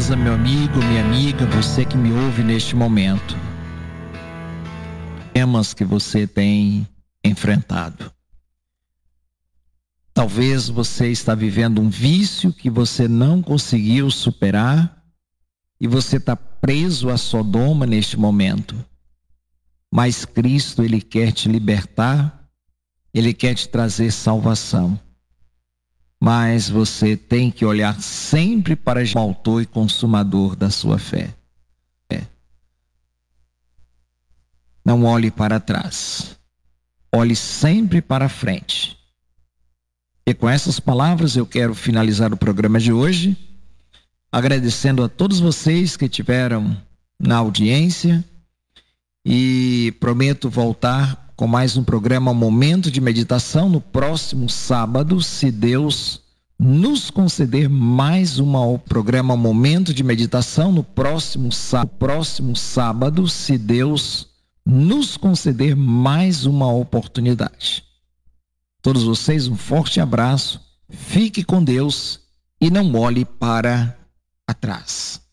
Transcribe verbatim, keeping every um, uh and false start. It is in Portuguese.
certeza, meu amigo, minha amiga, você que me ouve neste momento, temas que você tem enfrentado. Talvez você está vivendo um vício que você não conseguiu superar e você está preso a Sodoma neste momento. Mas Cristo, Ele quer te libertar, Ele quer te trazer salvação. Mas você tem que olhar sempre para o autor e consumador da sua fé. Não olhe para trás. Olhe sempre para frente. E com essas palavras eu quero finalizar o programa de hoje, agradecendo a todos vocês que tiveram na audiência, e prometo voltar com mais um programa Momento de Meditação no próximo sábado, se Deus nos conceder mais um programa Momento de Meditação no próximo, sá- próximo sábado, se Deus nos conceder mais uma oportunidade. Todos vocês, um forte abraço, fique com Deus e não olhe para atrás.